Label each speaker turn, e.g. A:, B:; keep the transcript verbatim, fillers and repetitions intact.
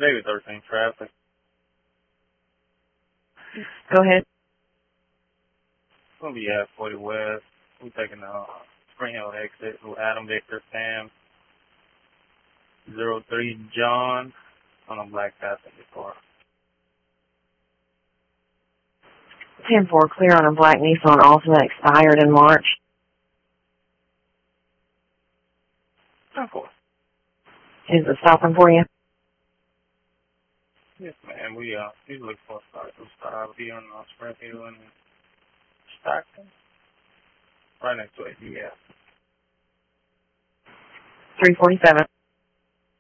A: Maybe thirteen traffic.
B: Go ahead.
A: It's going to be at forty West. We're taking the uh, Spring Hill exit with Adam Victor Sam zero three John on a black passenger car.
B: ten four, clear on a black Nissan Altima expired in March.
A: ten four.
B: Is it stopping for you?
A: Yes, ma'am. We uh, we look for a start to stop. Be on uh, Spring Hill and Stockton. Right next to it, yeah.
B: three forty-seven.